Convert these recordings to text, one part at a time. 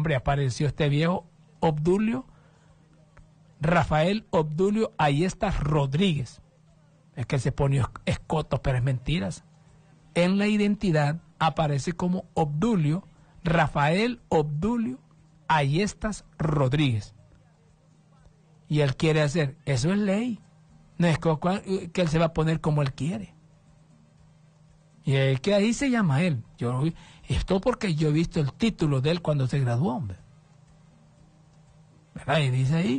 Hombre, apareció este viejo Obdulio, Rafael Obdulio Ayestas Rodríguez. Es que él se pone escoto, pero es mentiras. En la identidad aparece como Obdulio, Rafael Obdulio Ayestas Rodríguez. Y él quiere hacer, eso es ley. No es que él se va a poner como él quiere. Y es que ahí se llama él. Esto porque yo he visto el título de él cuando se graduó, hombre. ¿Verdad? Y dice ahí,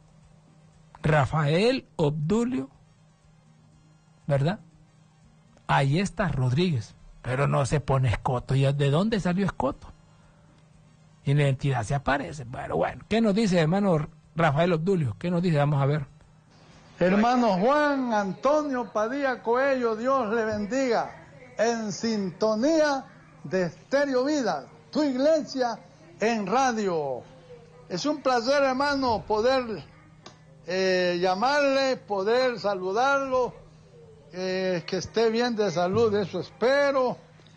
Rafael Obdulio, ¿verdad? Ahí está Rodríguez, pero no se pone escoto. ¿Y de dónde salió escoto? Y en la identidad se aparece. Pero bueno, ¿qué nos dice, hermano Rafael Obdulio? ¿Qué nos dice? Vamos a ver. Hermano Juan Antonio Padilla Coello, Dios le bendiga. En sintonía de Estéreo Vida, tu iglesia en radio. Es un placer, hermano, poder llamarle, poder saludarlo, que esté bien de salud, eso espero.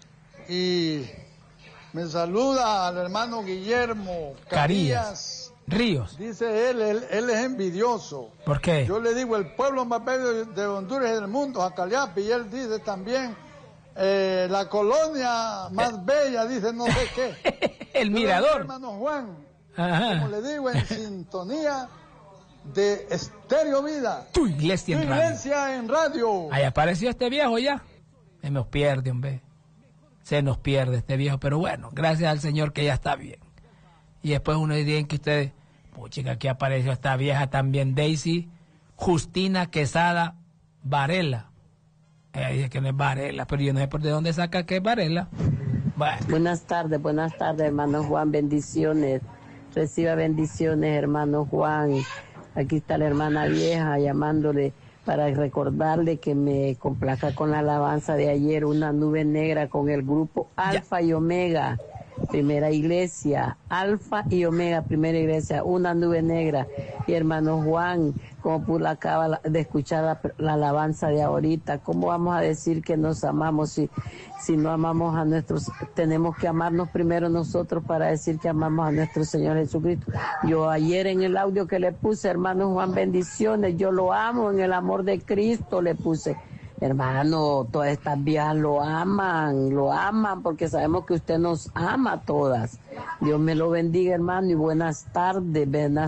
Y me saluda al hermano Guillermo Carías Ríos. Dice él es envidioso. ¿Por qué? Yo le digo, el pueblo más bello de Honduras y del mundo, Jacaliapi, y él dice también, la colonia más bella, dice no sé qué. El mirador. Hermano Juan, ajá, como le digo, en sintonía de Estéreo Vida. Tu iglesia en radio. Iglesia en radio. Ahí apareció este viejo ya. Se nos pierde, hombre. Se nos pierde este viejo, pero bueno, gracias al Señor que ya está bien. Y después uno diría que ustedes, puchica, aquí apareció esta vieja también, Daisy Justina Quesada Varela. Ella dice que no es Varela, pero yo no sé por de dónde saca que es Varela. Bueno. Buenas tardes, hermano Juan, bendiciones. Reciba bendiciones, hermano Juan. Aquí está la hermana vieja llamándole para recordarle que me complazca con la alabanza de ayer, Una Nube Negra, con el grupo Alfa y Omega. Primera iglesia, Alfa y Omega, primera iglesia, Una Nube Negra. Y hermano Juan, como pudo acaba de escuchar la alabanza de ahorita, ¿cómo vamos a decir que nos amamos si no amamos a nuestros? Tenemos que amarnos primero nosotros para decir que amamos a nuestro Señor Jesucristo. Yo ayer en el audio que le puse, hermano Juan, bendiciones, yo lo amo en el amor de Cristo, le puse. Hermano, todas estas viejas lo aman porque sabemos que usted nos ama a todas. Dios me lo bendiga, hermano, y buenas tardes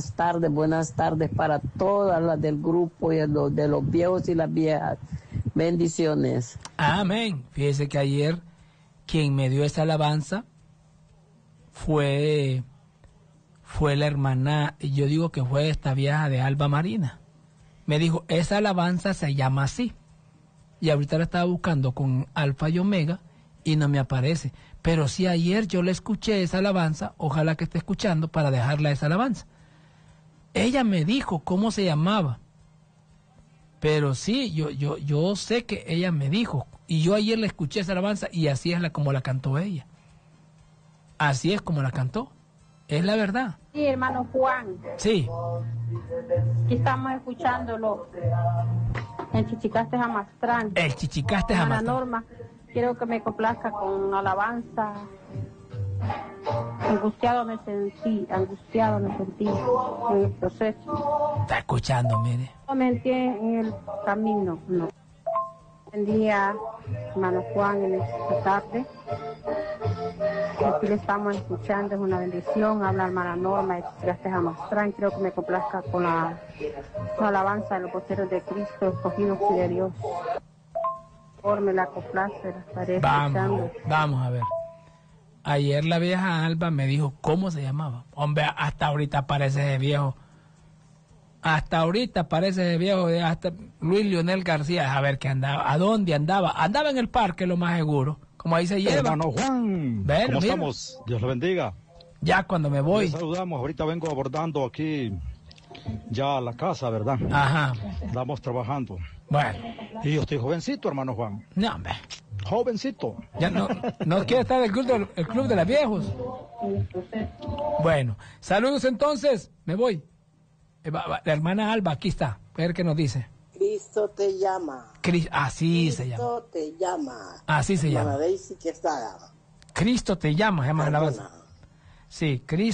para todas las del grupo y de los viejos y las viejas. Bendiciones. Amén. Fíjese que ayer quien me dio esa alabanza fue la hermana, yo digo que fue esta vieja de Alba Marina. Me dijo, esa alabanza se llama así. Y ahorita la estaba buscando con Alfa y Omega y no me aparece. Pero si ayer yo le escuché esa alabanza, ojalá que esté escuchando para dejarla esa alabanza. Ella me dijo cómo se llamaba. Pero sí, yo sé que ella me dijo. Y yo ayer le escuché esa alabanza y así es como la cantó ella. Así es como la cantó. Es la verdad. Sí, hermano Juan. Sí. Aquí estamos escuchándolo. El Chichicaste Jamastrán. El Chichicaste Jamastrán. Norma, quiero que me complazca con alabanza. Angustiado me sentí en el proceso. Está escuchando, mire. No me entiende en el camino, no. Buen día, hermano Juan, en esta tarde. Aquí le estamos escuchando, es una bendición. Habla hermana Norma, Chichicaste Jamastrán. Quiero que me complazca con la alabanza de los posteros de Cristo, escogidos y de Dios. Por me la complace, la estaré escuchando. Vamos a ver. Ayer la vieja Alba me dijo cómo se llamaba. Hombre, hasta ahorita parece de viejo. Hasta ahorita parece de viejo. Hasta Luis Leonel García, a ver qué andaba. ¿A dónde andaba? Andaba en el parque, lo más seguro. Como ahí se lleva. Hermano Juan, bueno, ¿cómo mira. estamos? Dios lo bendiga. Ya cuando me voy. Les saludamos, ahorita vengo abordando aquí ya a la casa, ¿verdad? Ajá. Estamos trabajando. Bueno. Y yo estoy jovencito, hermano Juan. No, hombre. Jovencito. Ya no quiere estar en el club de los viejos. Bueno, saludos entonces. Me voy. La hermana Alba, aquí está. A ver qué nos dice. Cristo te llama. Así se llama. Cristo te llama. Así se llama. Daisy Quesada. Cristo te llama, hermana. Sí, Cristo.